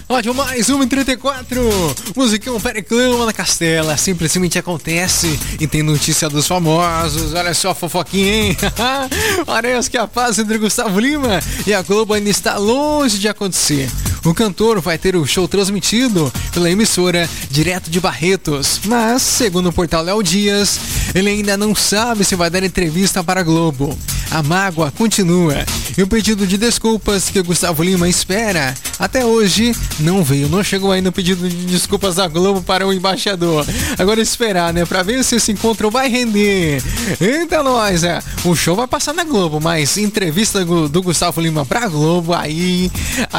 Ótimo, mais 1h34. Musicão Periclão na Castela. Simplesmente acontece e tem notícia dos famosos. Olha só a fofoquinha, hein? Parece que a paz entre Gustavo Lima e a Globo ainda está longe de acontecer. O cantor vai ter o show transmitido pela emissora direto de Barretos, mas, segundo o portal Léo Dias, ele ainda não sabe se vai dar entrevista para a Globo. A mágoa continua e o pedido de desculpas que o Gustavo Lima espera até hoje não veio, não chegou ainda o pedido de desculpas da Globo para o embaixador. Agora esperar, né, para ver se esse encontro vai render. Eita nós, o show vai passar na Globo, mas entrevista do Gustavo Lima pra Globo, aí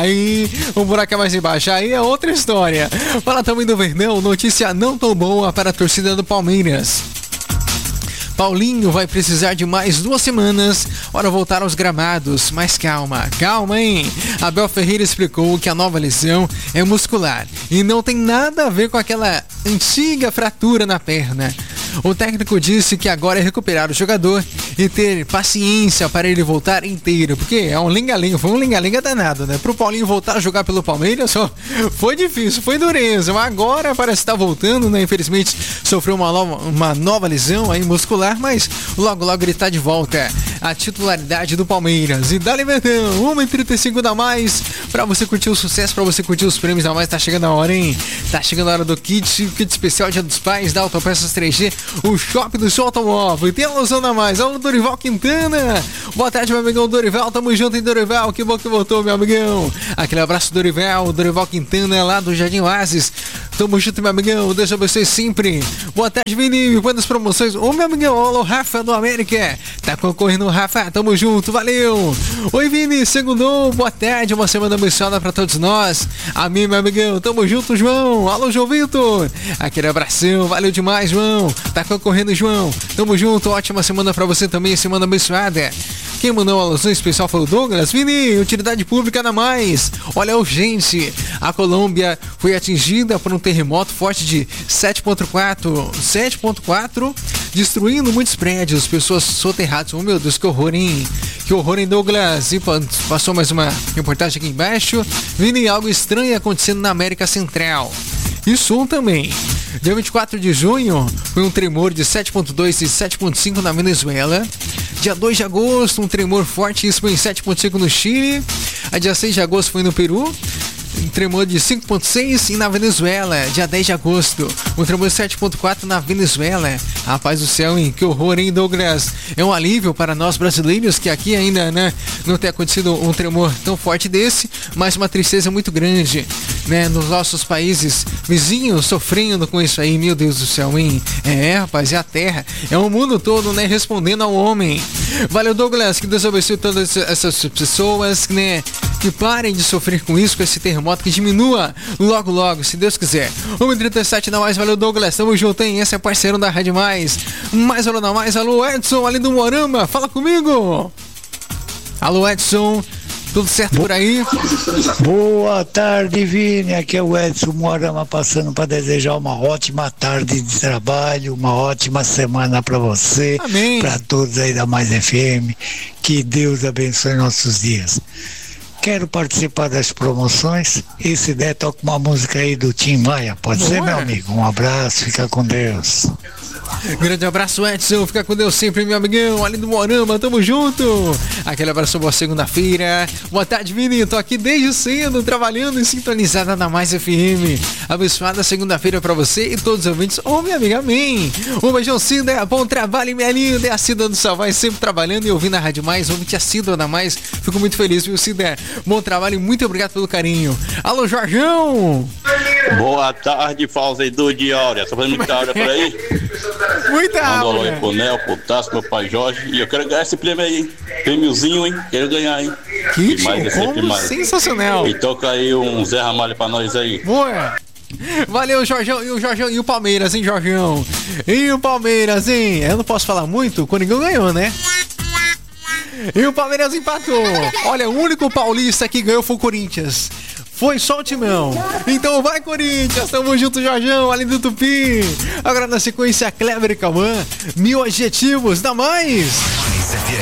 o buraco é mais embaixo, aí é outra história. Fala também do Verdão, notícia não tão boa para a torcida do Palmeiras. Paulinho vai precisar de mais 2 semanas para voltar aos gramados, mas calma, hein? Abel Ferreira explicou que a nova lesão é muscular e não tem nada a ver com aquela antiga fratura na perna. O técnico disse que agora é recuperar o jogador e ter paciência para ele voltar inteiro, porque é um lenga-lenga, foi um lenga-lenga danado, né? Pro Paulinho voltar a jogar pelo Palmeiras, foi difícil, foi dureza, mas agora parece estar voltando, né? Infelizmente sofreu uma nova lesão aí muscular, mas logo ele tá de volta à titularidade do Palmeiras. E dá-lhe Verdão, 1h35 da mais, pra você curtir o sucesso, pra você curtir os prêmios da mais, tá chegando a hora, hein? Tá chegando a hora do kit especial Dia dos Pais, da Autopeças 3G, o shopping do seu automóvel. E tem a alusão da mais, o Dorival Quintana. Boa tarde, meu amigão Dorival, tamo junto, hein, Dorival? Que bom que voltou, meu amigão. Aquele abraço, Dorival Quintana, lá do Jardim Oasis. Tamo junto, meu amigão, Deus abençoe sempre. Boa tarde, Vini, quantas promoções? Ô, meu amigão, o Rafa do América. Tá concorrendo, Rafa, tamo junto, valeu. Oi, Vini, segundou, boa tarde, uma semana abençoada pra todos nós. Amém, meu amigão, tamo junto, João. Alô, João Vitor. Aquele abração, valeu demais, João. Tá concorrendo, João. Tamo junto, ótima semana pra você também, semana abençoada. Quem mandou a alusão especial foi o Douglas. Vini, utilidade pública na mais. Olha, urgente. A Colômbia foi atingida por um terremoto forte de 7.4, destruindo muitos prédios, pessoas soterradas. Oh, meu Deus, que horror, hein? Que horror, hein, Douglas? E passou mais uma reportagem aqui embaixo. Vini, algo estranho acontecendo na América Central e Sul também. Dia 24 de junho, foi um tremor de 7.2 e 7.5 na Venezuela. Dia 2 de agosto, um tremor fortíssimo em 7.5 no Chile. A dia 6 de agosto foi no Peru. Um tremor de 5.6 e na Venezuela, dia 10 de agosto, um tremor de 7.4 na Venezuela. Rapaz do céu, hein? Que horror, hein, Douglas? É um alívio para nós brasileiros que aqui ainda, né, não tem acontecido um tremor tão forte desse, mas uma tristeza muito grande, né, nos nossos países vizinhos sofrendo com isso aí, meu Deus do céu, hein? Rapaz, é a terra, é o mundo todo, né, respondendo ao homem. Valeu, Douglas, que Deus abençoe todas essas pessoas, né, que parem de sofrer com isso, com esse terremoto, que diminua logo, se Deus quiser. 1h37 da mais, valeu, Douglas, tamo junto, hein? Esse é parceiro da Rádio Mais. Mais valeu da mais, alô, Edson, ali do Moarama, fala comigo. Alô, Edson, tudo certo por aí? Boa tarde, Vini, aqui é o Edson Moarama, passando para desejar uma ótima tarde de trabalho, uma ótima semana para você, para todos aí da Mais FM, que Deus abençoe nossos dias. Quero participar das promoções e se der, toca uma música aí do Tim Maia, pode ser, meu amigo? Um abraço, fica com Deus. Grande abraço, Edson, fica com Deus sempre, meu amigão, ali do Morama, tamo junto. Aquele abraço, boa segunda-feira. Boa tarde, Vini, tô aqui desde cedo, trabalhando e sintonizada na Mais FM. Abençoada segunda-feira pra você e todos os ouvintes. Ô, minha amiga, amém. Um beijão, Cida, bom trabalho, minha linda. É a Cida do Salvai, sempre trabalhando e ouvindo a Rádio Mais, ouvinte a Cida da Mais. Fico muito feliz, viu, Cida? Bom trabalho e muito obrigado pelo carinho. Alô, Jorjão. Boa tarde, Fazedor de Áurea. Tá fazendo muita áurea por aí? Muita áurea. Manda um alô aí áurea. pro Nel, pro Tasso, meu pai Jorge. E eu quero ganhar esse prêmio aí, hein? Prêmiozinho, hein? Quero ganhar, hein? Que sempre mais. Sensacional. E toca aí um Zé Ramalho pra nós aí. Boa. Valeu, Jorjão. E o Jorjão e o Palmeiras, hein, Jorjão? E o Palmeiras, hein? Eu não posso falar muito, quando ninguém ganhou, né? E o Palmeiras empatou. Olha, o único paulista que ganhou foi o Corinthians. Foi só o Timão. Então vai, Corinthians. Tamo junto, Jorjão, ali do Tupi. Agora na sequência, Kleber e Cauã. 1000 adjetivos. Dá mais.